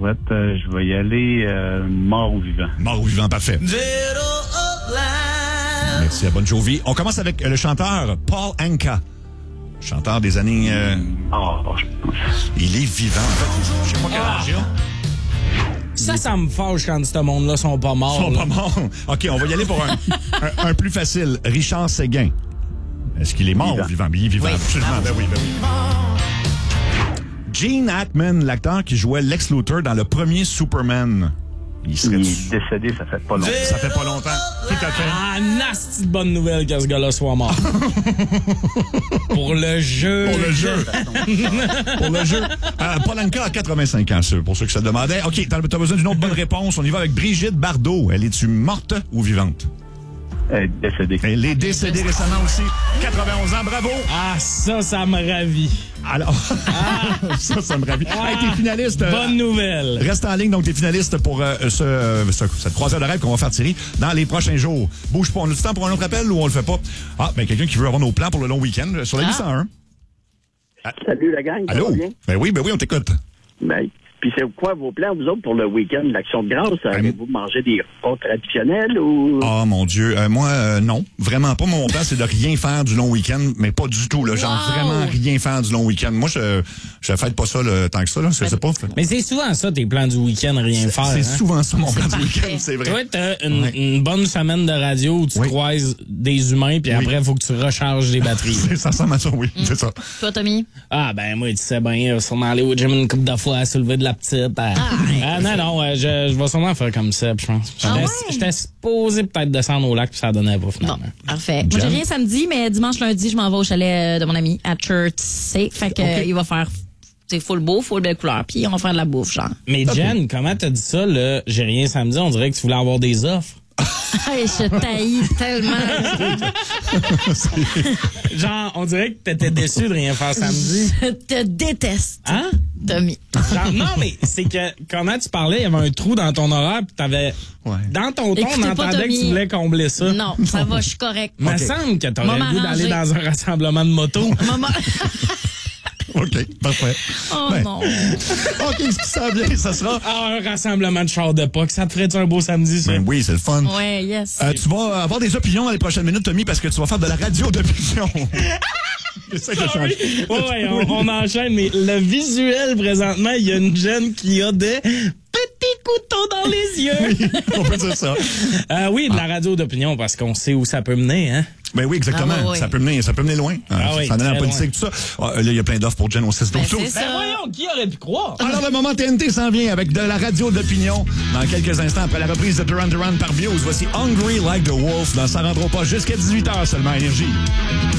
tabarouette, je vais y aller mort ou vivant. Mort ou vivant, parfait. Merci à Bon Jovi. On commence avec le chanteur Paul Anka. Chanteur des années... Il est vivant. En fait, je sais pas quel âge il a. Ça me fâche quand ce monde-là sont pas morts. Ils sont pas morts. OK, on va y aller pour un plus facile. Richard Séguin. Est-ce qu'il est mort ou vivant? Il est vivant, oui. Absolument. Ben oui. Gene Hackman, l'acteur qui jouait Lex Luthor dans le premier Superman. Il est décédé, ça fait pas longtemps. Ça fait pas longtemps. Tout à fait. Ah, nasty bonne nouvelle que ce gars-là soit mort. Pour le jeu. Pour le jeu. Paul Anka a 85 ans, pour ceux que ça demandait. OK, t'as besoin d'une autre bonne réponse. On y va avec Brigitte Bardot. Elle est-tu morte ou vivante? Décédée. Elle est décédée récemment aussi. 91 ans, bravo! Ah, ça me ravit. Alors, ça me ravit. Hey, t'es finaliste. Bonne nouvelle. Reste en ligne, donc t'es finaliste pour cette croisière de rêve qu'on va faire tirer dans les prochains jours. Bouge pas. On a du temps pour un autre appel ou on le fait pas? Ah, ben quelqu'un qui veut avoir nos plans pour le long week-end sur la 801. Salut la gang. Allô? Ben oui, on t'écoute. Ben, puis c'est quoi vos plans, vous autres, pour le week-end de l'Action de grâce? Allez-vous manger des repas traditionnels ou... Oh mon Dieu, moi, non. Vraiment pas. Mon plan, c'est de rien faire du long week-end, mais pas du tout. Là, genre vraiment rien faire du long week-end. Moi, je fête pas ça tant que ça. Là, je sais pas. Mais c'est souvent ça, tes plans du week-end, rien faire. C'est souvent ça, mon plan du week-end, c'est vrai. Toi, t'as une bonne semaine de radio où tu croises des humains, puis après, il faut que tu recharges les batteries. Ça ressemble à ça, oui. C'est ça. Toi, Tommy? Ah, ben moi, tu sais bien, sûrement aller au gym une couple de fois à soulever de la petite. Non, je vais sûrement faire comme ça, je pense. J'étais supposé peut-être descendre au lac, puis ça donnait pas, finalement. Bon, parfait. Moi, j'ai rien samedi, mais dimanche, lundi, je m'en vais au chalet de mon ami à Chertsey. Fait que il va faire... C'est full beau, full belle couleur. Puis on va faire de la bouffe, genre. Mais Jen, comment t'as dit ça, là? J'ai rien samedi, on dirait que tu voulais avoir des offres. Hey, je taillis tellement. Genre, on dirait que t'étais déçu de rien faire samedi. Je te déteste. Hein? Tommy. Genre, non, mais c'est que, comment tu parlais, il y avait un trou dans ton horaire, puis t'avais... Ouais. Dans ton ton, on entendait que tu voulais combler ça. Non, ça va, je suis correct. Il me semble que t'aurais le goût d'aller dans un rassemblement de moto. OK, parfait. Oh non. OK, ce qui s'en vient, ça sera... un rassemblement de chars de POC. Ça te ferait-tu un beau samedi, ça? Ben oui, c'est le fun. Ouais, yes. Tu vas avoir des opinions dans les prochaines minutes, Tommy, parce que tu vas faire de la radio d'opinion. J'essaie de changer. Ouais, on enchaîne, mais le visuel, présentement, il y a une jeune qui a des petits couteaux dans les yeux. Oui, on peut dire ça. Oui, de la radio d'opinion, parce qu'on sait où ça peut mener, hein? Ben oui, exactement. Oui. Ça peut mener loin. Ça donne la politique, tout ça. Là, il y a plein d'offres pour Jen au 6 12 c'est ça. Ben voyons, qui aurait pu croire? Alors, le moment TNT s'en vient avec de la radio d'opinion. Dans quelques instants, après la reprise de Duran Duran par Bios, voici Hungry Like the Wolf. Ça ne rendra pas jusqu'à 18h seulement, Énergie.